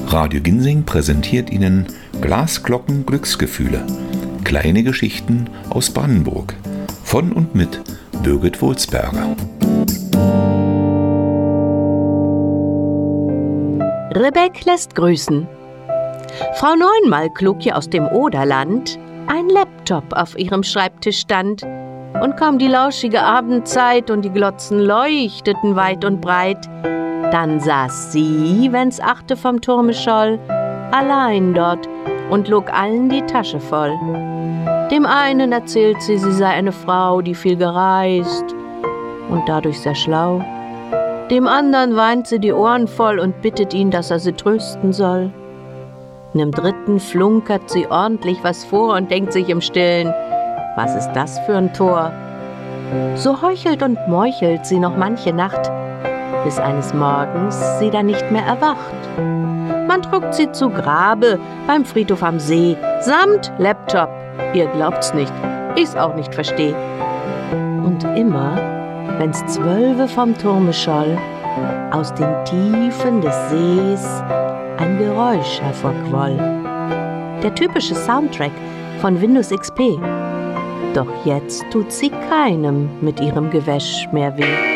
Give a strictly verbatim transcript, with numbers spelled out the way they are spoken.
Radio Ginsing präsentiert Ihnen Glasglocken Glücksgefühle. Kleine Geschichten aus Brandenburg. Von und mit Birgit Wulsberger. Rebek lässt grüßen. Frau Neunmal klug hier aus dem Oderland, ein Laptop auf ihrem Schreibtisch stand. Und kaum die lauschige Abendzeit und die Glotzen leuchteten weit und breit, dann saß sie, wenn's achte vom Turme scholl, allein dort und log allen die Tasche voll. Dem einen erzählt sie, sie sei eine Frau, die viel gereist und dadurch sehr schlau. Dem anderen weint sie die Ohren voll und bittet ihn, dass er sie trösten soll. Nem dritten flunkert sie ordentlich was vor und denkt sich im Stillen, was ist das für ein Tor? So heuchelt und meuchelt sie noch manche Nacht, bis eines Morgens sie dann nicht mehr erwacht. Man trugt sie zu Grabe beim Friedhof am See, samt Laptop. Ihr glaubt's nicht, ich's auch nicht versteh. Und immer, wenn's zwölfe vom Turme scholl, aus den Tiefen des Sees ein Geräusch hervorquoll. Der typische Soundtrack von Windows X P. Doch jetzt tut sie keinem mit ihrem Gewäsch mehr weh.